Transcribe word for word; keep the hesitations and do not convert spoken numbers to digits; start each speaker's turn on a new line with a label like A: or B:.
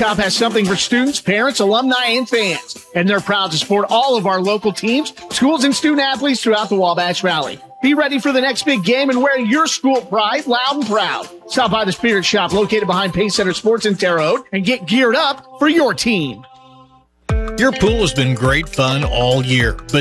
A: Shop has something for students, parents, alumni, and fans, and they're proud to support all of our local teams, schools, and student athletes throughout the Wabash Valley. Be ready for the next big game and wear your school pride loud and proud. Stop by the Spirit Shop located behind Pace Center Sports in Terre Haute and get geared up for your team.
B: Your pool has been great fun all year, but